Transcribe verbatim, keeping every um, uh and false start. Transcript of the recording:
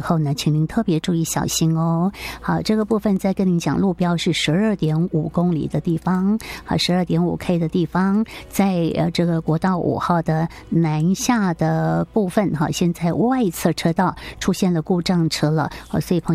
候呢，请您特别注意小心哦。好，这个部分再跟您讲，路标是十二点五公里的地方，好，十二点五 K 的地方，在呃这个国道五号的南下的部分哈，现在外侧车道出现了故障车了，好，所以朋友